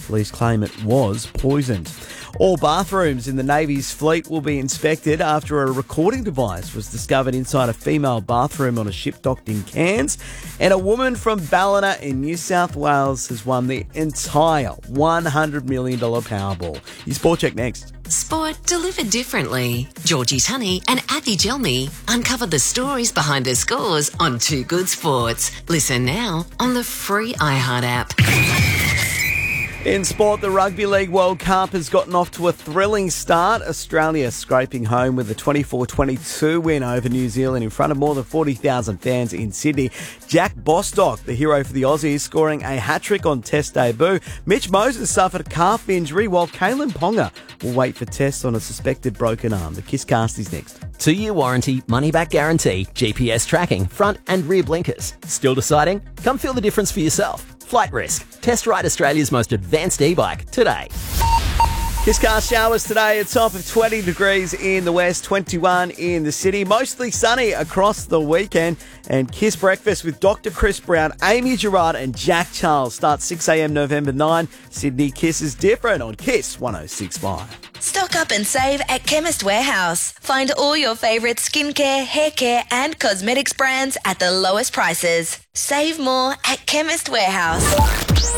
Police claim it was poisoned. All bathrooms in the Navy's fleet will be inspected after a recording device was discovered inside a female bathroom on a ship docked in Cairns. And a woman from Ballina in New South Wales has won the entire $100 million Powerball. Your Sport Check next. Sport delivered differently. Georgie Tunney and Athy Gelmi uncover the stories behind the scores on Too Good Sports. Listen now on the free iHeart app. In sport, the Rugby League World Cup has gotten off to a thrilling start. Australia scraping home with a 24-22 win over New Zealand in front of more than 40,000 fans in Sydney. Jack Bostock, the hero for the Aussies, scoring a hat-trick on Test debut. Mitch Moses suffered a calf injury, while Kalen Ponga will wait for tests on a suspected broken arm. The Kisscast is next. 2-year warranty, money-back guarantee, GPS tracking, front and rear blinkers. Still deciding? Come feel the difference for yourself. Flight Risk. Test ride Australia's most advanced e-bike today. Kisscast showers today, a top of 20 degrees in the west, 21 in the city. Mostly sunny across the weekend. And Kiss Breakfast with Dr. Chris Brown, Amy Gerard and Jack Charles starts 6 a.m. November 9. Sydney Kiss is different on Kiss 106.5. Stock up and save at Chemist Warehouse. Find all your favourite skincare, hair care and cosmetics brands at the lowest prices. Save more at Chemist Warehouse.